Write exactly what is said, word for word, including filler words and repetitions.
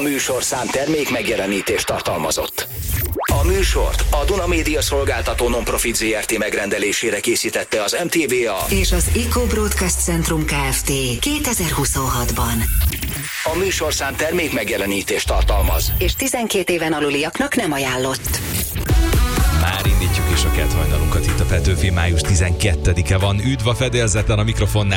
műsorszám termék megjelenítést tartalmazott. A műsort a Duna Média Szolgáltató Non-Profit zé er té megrendelésére készítette az em té vé á és az Eco Broadcast Centrum Kft. kétezer-huszonhatban. A műsorszám termék megjelenítést tartalmaz, és tizenkét éven aluliaknak nem ajánlott. Már indítjuk is a kett hajnalunkat itt a Petőfi, május tizenkettedike van. Üdv a fedélzeten, a mikrofonnál